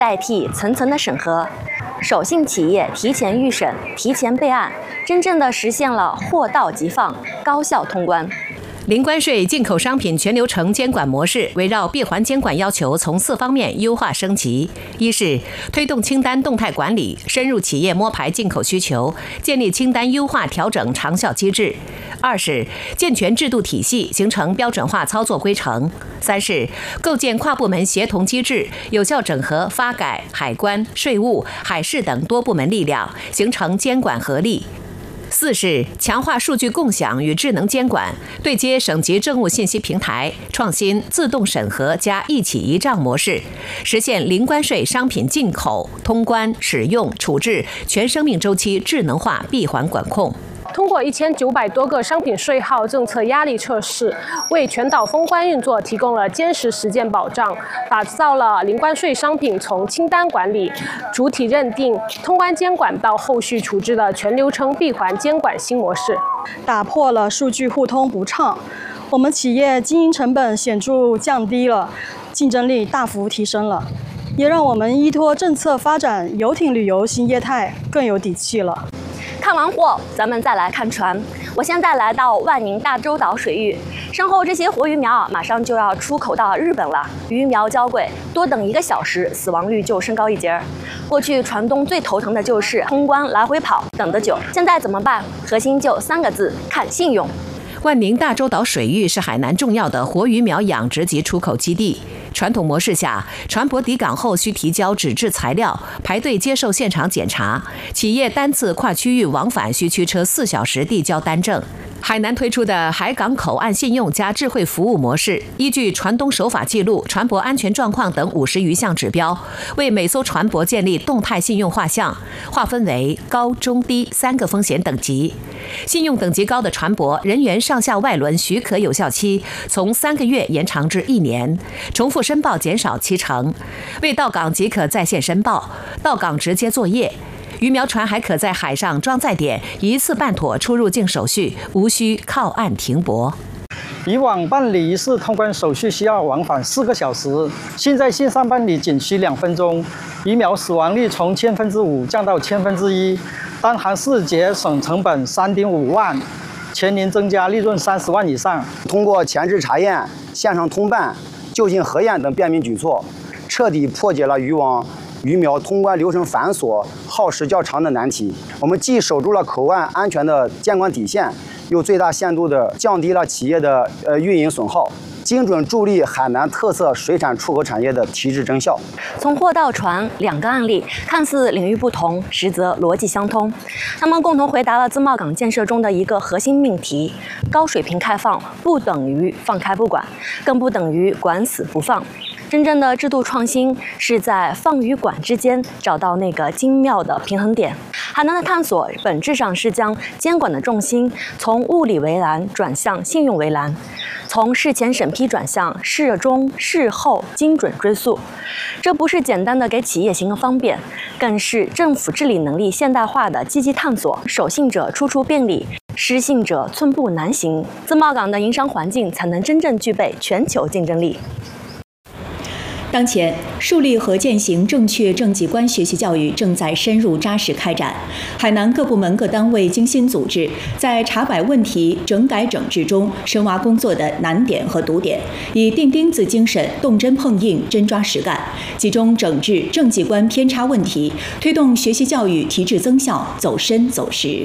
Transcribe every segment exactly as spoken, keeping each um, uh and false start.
代替层层的审核，手信企业提前预审、提前备案，真正的实现了货到即放、高效通关。 零关税进口商品全流程监管模式围绕闭环监管要求从四方面优化升级：一是推动清单动态管理，深入企业摸排进口需求，建立清单优化调整长效机制；二是健全制度体系，形成标准化操作规程；三是构建跨部门协同机制，有效整合发改、海关、税务、海事等多部门力量，形成监管合力。四是强化数据共享与智能监管，对接省级政务信息平台，创新自动审核加一起一账模式，实现零关税商品进口、通关、使用、处置全生命周期智能化闭环管控。 通过一千九百多个商品税号政策压力测试，为全岛封关运作提供了坚实实践保障，打造了零关税商品从清单管理、主体认定、通关监管到后续处置的全流程闭环监管新模式， 打破了数据互通不畅，我们企业经营成本显著降低了，竞争力大幅提升了，也让我们依托政策发展游艇旅游新业态更有底气了。 看完货，咱们再来看船。我现在来到万宁大洲岛水域，身后这些活鱼苗马上就要出口到日本了。鱼苗娇贵，多等一个小时，死亡率就升高一截。过去船东最头疼的就是通关来回跑，等得久。现在怎么办？核心就三个字：看信用。 万宁大洲岛水域是海南重要的活鱼苗养殖及出口基地。传统模式下，船舶抵港后需提交纸质材料，排队接受现场检查。企业单次跨区域往返需驱车四小时递交单证。海南推出的海港口岸信用加智慧服务模式，依据船东守法记录、船舶安全状况等五十余项指标，为每艘船舶建立动态信用画像，划分为高、中、低三个风险等级。信用等级高的船舶，人员上下外轮许可有效期从三个月延长至一年，重复申报减少七成，未到港即可在线申报，到港直接作业。鱼苗船还可在海上装载点一次办妥出入境手续，无需靠岸停泊。 以往办理一次通关手续需要往返四个小时，现在线上办理仅需两分钟。鱼苗死亡率从千分之五降到千分之一，单航次节省成本三点五万，全年增加利润三十万以上。 通过前置查验、线上通办、就近核验等便民举措，彻底破解了渔网鱼苗通关流程繁琐、耗时较长的难题。我们既守住了口岸安全的监管底线，又最大限度地降低了企业的呃运营损耗，精准助力海南特色水产出口产业的提质增效。 从货到船，两个案例看似领域不同，实则逻辑相通。他们共同回答了自贸港建设中的一个核心命题：高水平开放不等于放开不管，更不等于管死不放。真正的制度创新是在放与管之间找到那个精妙的平衡点。海南的探索本质上是将监管的重心从物理围栏转向信用围栏，从事前审批转向事中事后精准追溯。这不是简单的给企业行个方便，更是政府治理能力现代化的积极探索。守信者处处便利，失信者寸步难行，自贸港的营商环境才能真正具备全球竞争力。 当前，树立和践行正确政绩观学习教育正在深入扎实开展。海南各部门各单位精心组织，在查摆问题、整改整治中深挖工作的难点和堵点，以钉钉子精神动真碰硬、真抓实干，集中整治政绩观偏差问题，推动学习教育提质增效、走深走实。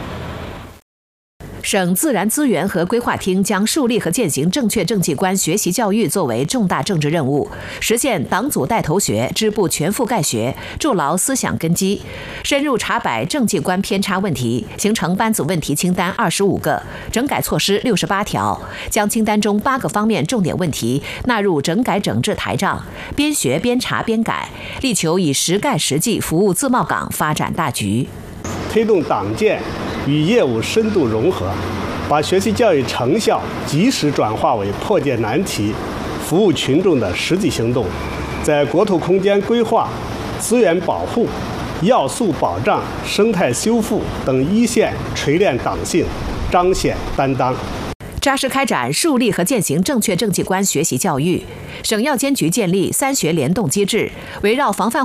省自然资源和规划厅将树立和践行正确政绩观学习教育作为重大政治任务，实现党组带头学、支部全覆盖学，筑牢思想根基，深入查摆政绩观偏差问题，形成班组问题清单二十五个，整改措施六十八条，将清单中八个方面重点问题纳入整改整治台账，边学边查边改，力求以实干实际服务自贸港发展大局。 推动党建与业务深度融合，把学习教育成效及时转化为破解难题、服务群众的实际行动，在国土空间规划、资源保护、要素保障、生态修复等一线锤炼党性，彰显担当。 扎实开展树立和践行正确政绩观学习教育。省药监局建立三学联动机制，围绕防范